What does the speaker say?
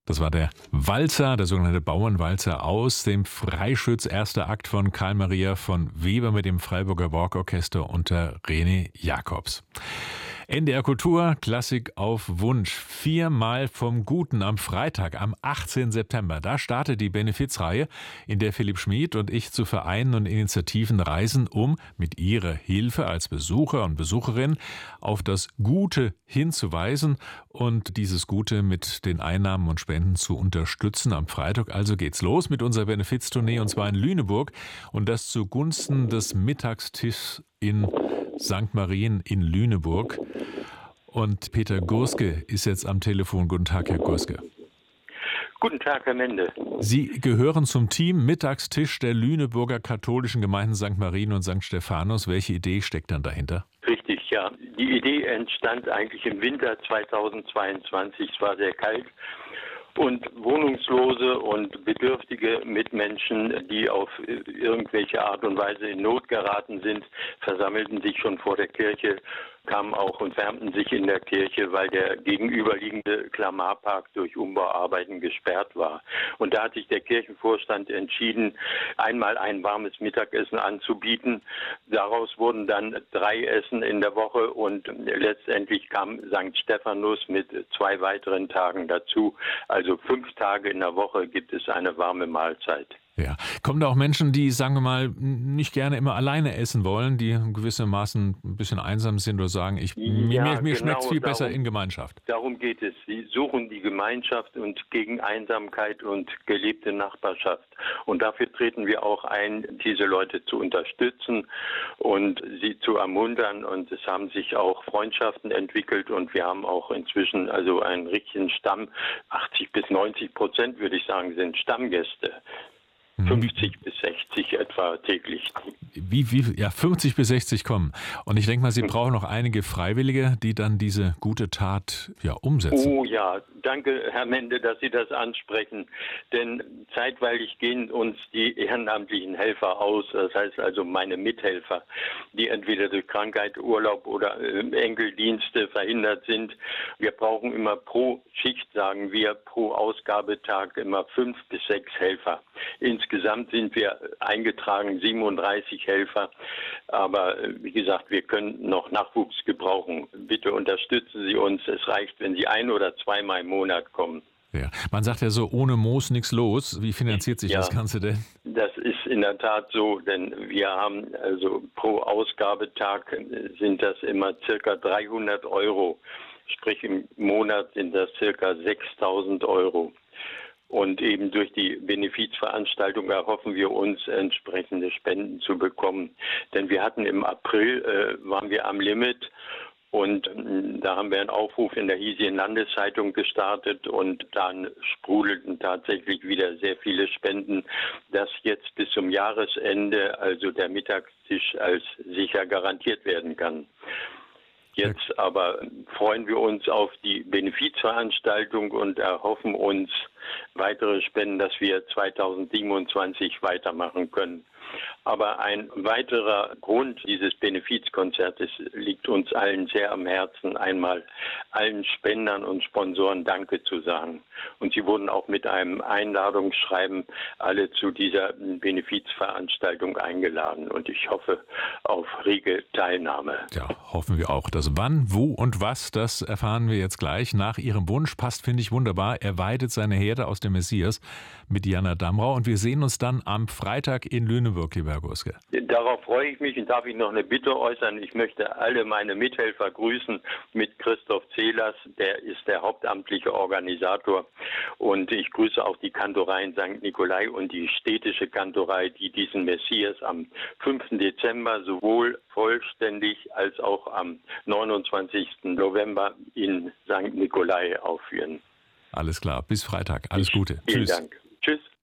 Das war der Walzer, der sogenannte Bauernwalzer aus dem Freischütz, erster Akt von Karl Maria von Weber mit dem Freiburger Borgorchester unter René Jacobs. NDR Kultur, Klassik auf Wunsch. 4-mal vom Guten am Freitag, am 18. September. Da startet die Benefizreihe, in der Philipp Schmid und ich zu Vereinen und Initiativen reisen, um mit ihrer Hilfe als Besucher und Besucherin auf das Gute hinzuweisen und dieses Gute mit den Einnahmen und Spenden zu unterstützen. Am Freitag also geht's los mit unserer Benefiztournee, und zwar in Lüneburg, und das zugunsten des Mittagstischs in St. Marien in Lüneburg. Und Peter Gurske ist jetzt am Telefon. Guten Tag, Herr Gurske. Guten Tag, Herr Mende. Sie gehören zum Team Mittagstisch der Lüneburger katholischen Gemeinden St. Marien und St. Stephanus. Welche Idee steckt dann dahinter? Richtig, ja. Die Idee entstand eigentlich im Winter 2022. Es war sehr kalt. Und Wohnungslose und bedürftige Mitmenschen, die auf irgendwelche Art und Weise in Not geraten sind, versammelten sich schon vor der Kirche, kamen auch und wärmten sich in der Kirche, weil der gegenüberliegende Klamarpark durch Umbauarbeiten gesperrt war. Und da hat sich der Kirchenvorstand entschieden, einmal ein warmes Mittagessen anzubieten. Daraus wurden dann 3 Essen in der Woche und letztendlich kam St. Stephanus mit 2 weiteren Tagen dazu. Also 5 Tage in der Woche gibt es eine warme Mahlzeit. Ja. Kommen da auch Menschen, die, sagen wir mal, nicht gerne immer alleine essen wollen, die gewissermaßen ein bisschen einsam sind oder sagen, mir schmeckt es viel besser in Gemeinschaft? Darum geht es. Sie suchen die Gemeinschaft und gegen Einsamkeit und gelebte Nachbarschaft. Und dafür treten wir auch ein, diese Leute zu unterstützen und sie zu ermuntern. Und es haben sich auch Freundschaften entwickelt und wir haben auch inzwischen also einen richtigen Stamm. 80-90% würde ich sagen, sind Stammgäste. 50 bis 60 etwa täglich. Ja, 50 bis 60 kommen. Und ich denke mal, Sie brauchen noch einige Freiwillige, die dann diese gute Tat umsetzen. Oh ja, danke, Herr Mende, dass Sie das ansprechen. Denn zeitweilig gehen uns die ehrenamtlichen Helfer aus. Das heißt also meine Mithelfer, die entweder durch Krankheit, Urlaub oder Enkeldienste verhindert sind. Wir brauchen immer pro Schicht, sagen wir, pro Ausgabetag immer 5 bis 6 Helfer. Insgesamt sind wir eingetragen 37 Helfer, aber wie gesagt, wir können noch Nachwuchs gebrauchen. Bitte unterstützen Sie uns. Es reicht, wenn Sie 1- oder 2-mal im Monat kommen. Ja. Man sagt ja so, ohne Moos nichts los. Wie finanziert sich das Ganze denn? Das ist in der Tat so, denn wir haben also pro Ausgabetag sind das immer circa 300 Euro. Sprich im Monat sind das circa 6.000 Euro. Und eben durch die Benefizveranstaltung erhoffen wir uns, entsprechende Spenden zu bekommen. Denn wir hatten im April, waren wir am Limit und da haben wir einen Aufruf in der hiesigen Landeszeitung gestartet und dann sprudelten tatsächlich wieder sehr viele Spenden, dass jetzt bis zum Jahresende also der Mittagstisch als sicher garantiert werden kann. Jetzt aber freuen wir uns auf die Benefizveranstaltung und erhoffen uns weitere Spenden, dass wir 2027 weitermachen können. Aber ein weiterer Grund dieses Benefizkonzertes liegt uns allen sehr am Herzen, einmal allen Spendern und Sponsoren Danke zu sagen. Und sie wurden auch mit einem Einladungsschreiben alle zu dieser Benefizveranstaltung eingeladen. Und ich hoffe auf rege Teilnahme. Ja, hoffen wir auch. Das Wann, Wo und Was, das erfahren wir jetzt gleich. Nach Ihrem Wunsch passt, finde ich, wunderbar. Er weidet seine Herde aus dem Messias mit Diana Damrau. Und wir sehen uns dann am Freitag in Lüneburg, lieber Herr Gurske. Darauf freue ich mich und darf ich noch eine Bitte äußern. Ich möchte alle meine Mithelfer grüßen mit Christoph Zehlers, der ist der hauptamtliche Organisator. Und ich grüße auch die Kantorei in St. Nikolai und die städtische Kantorei, die diesen Messias am 5. Dezember sowohl vollständig als auch am 29. November in St. Nikolai aufführen. Alles klar, bis Freitag. Alles Gute. Vielen Tschüss. Dank. Tschüss.